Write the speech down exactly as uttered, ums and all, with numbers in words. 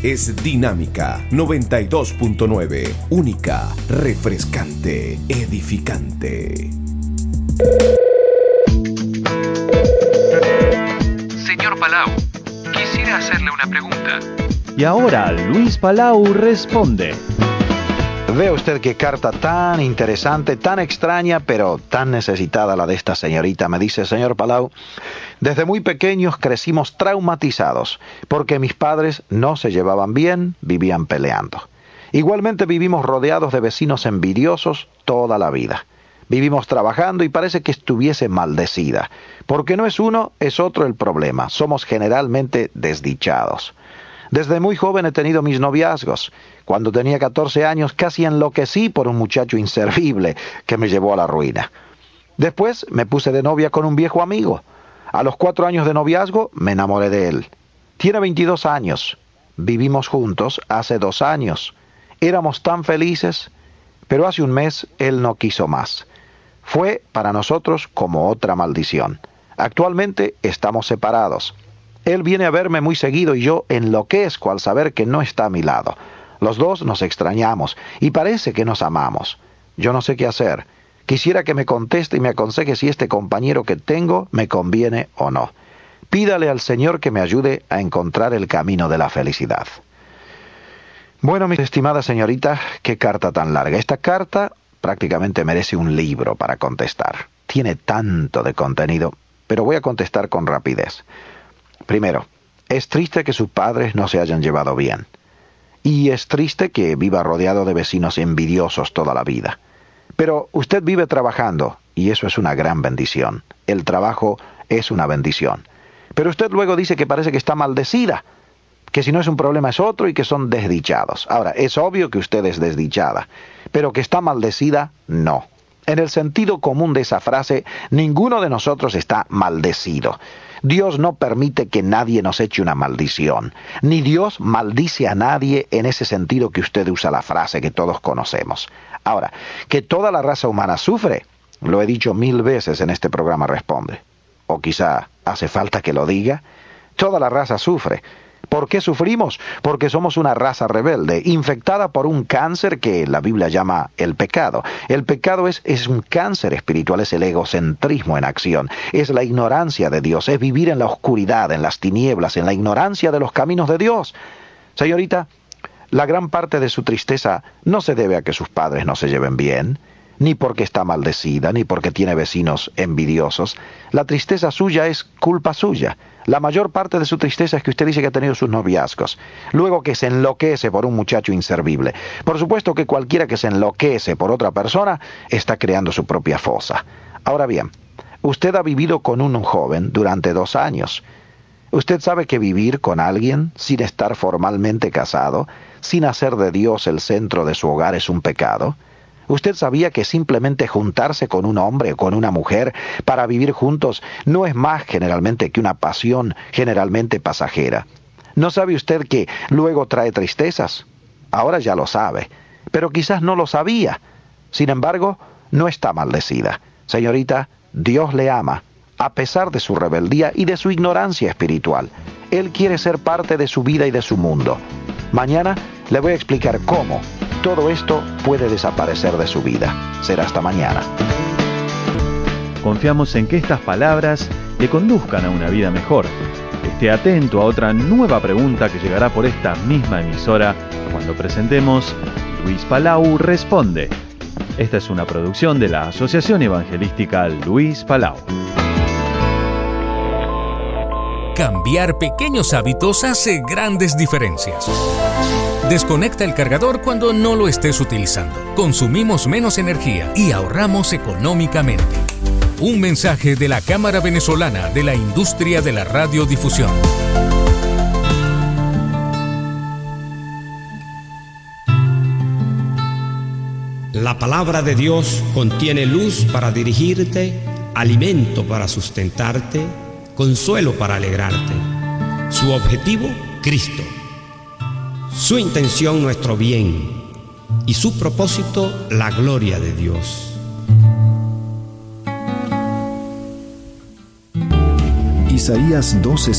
es Dinámica noventa y dos punto nueve. Única, refrescante, edificante. Señor Palau, quisiera hacerle una pregunta. Y ahora Luis Palau responde. Ve usted qué carta tan interesante, tan extraña, pero tan necesitada la de esta señorita. Me dice: señor Palau, desde muy pequeños crecimos traumatizados porque mis padres no se llevaban bien, vivían peleando. Igualmente vivimos rodeados de vecinos envidiosos toda la vida. Vivimos trabajando y parece que estuviese maldecida. Porque no es uno, es otro el problema. Somos generalmente desdichados. Desde muy joven he tenido mis noviazgos. Cuando tenía catorce años casi enloquecí por un muchacho inservible que me llevó a la ruina. Después me puse de novia con un viejo amigo. A los cuatro años de noviazgo me enamoré de él. Tiene veintidós años. Vivimos juntos hace dos años. Éramos tan felices, pero hace un mes él no quiso más. Fue para nosotros como otra maldición. Actualmente estamos separados. Él viene a verme muy seguido y yo enloquezco al saber que no está a mi lado. Los dos nos extrañamos y parece que nos amamos. Yo no sé qué hacer. Quisiera que me conteste y me aconseje si este compañero que tengo me conviene o no. Pídale al Señor que me ayude a encontrar el camino de la felicidad. Bueno, mi estimada señorita, qué carta tan larga. Esta carta prácticamente merece un libro para contestar. Tiene tanto de contenido, pero voy a contestar con rapidez. Primero, es triste que sus padres no se hayan llevado bien. Y es triste que viva rodeado de vecinos envidiosos toda la vida. Pero usted vive trabajando, y eso es una gran bendición. El trabajo es una bendición. Pero usted luego dice que parece que está maldecida, que si no es un problema es otro y que son desdichados. Ahora, es obvio que usted es desdichada, pero que está maldecida, no. En el sentido común de esa frase, ninguno de nosotros está maldecido. Dios no permite que nadie nos eche una maldición, ni Dios maldice a nadie en ese sentido que usted usa la frase que todos conocemos. Ahora, que toda la raza humana sufre, lo he dicho mil veces en este programa Responde. O quizá hace falta que lo diga. Toda la raza sufre. ¿Por qué sufrimos? Porque somos una raza rebelde, infectada por un cáncer que la Biblia llama el pecado. El pecado es, es un cáncer espiritual, es el egocentrismo en acción, es la ignorancia de Dios, es vivir en la oscuridad, en las tinieblas, en la ignorancia de los caminos de Dios. Señorita, la gran parte de su tristeza no se debe a que sus padres no se lleven bien, ni porque está maldecida, ni porque tiene vecinos envidiosos. La tristeza suya es culpa suya. La mayor parte de su tristeza es que usted dice que ha tenido sus noviazgos, luego que se enloquece por un muchacho inservible. Por supuesto que cualquiera que se enloquece por otra persona está creando su propia fosa. Ahora bien, usted ha vivido con un joven durante dos años. Usted sabe que vivir con alguien sin estar formalmente casado, sin hacer de Dios el centro de su hogar, es un pecado. ¿Usted sabía que simplemente juntarse con un hombre o con una mujer para vivir juntos no es más generalmente que una pasión generalmente pasajera? ¿No sabe usted que luego trae tristezas? Ahora ya lo sabe, pero quizás no lo sabía. Sin embargo, no está maldecida. Señorita, Dios le ama, a pesar de su rebeldía y de su ignorancia espiritual. Él quiere ser parte de su vida y de su mundo. Mañana le voy a explicar cómo todo esto puede desaparecer de su vida. Será hasta mañana. Confiamos en que estas palabras le conduzcan a una vida mejor. Esté atento a otra nueva pregunta que llegará por esta misma emisora cuando presentemos Luis Palau Responde. Esta es una producción de la Asociación Evangelística Luis Palau. Cambiar pequeños hábitos hace grandes diferencias. Desconecta el cargador cuando no lo estés utilizando. Consumimos menos energía y ahorramos económicamente. Un mensaje de la Cámara Venezolana de la Industria de la Radiodifusión. La palabra de Dios contiene luz para dirigirte, alimento para sustentarte, consuelo para alegrarte. Su objetivo, Cristo. Su intención, nuestro bien. Y su propósito, la gloria de Dios. Isaías doce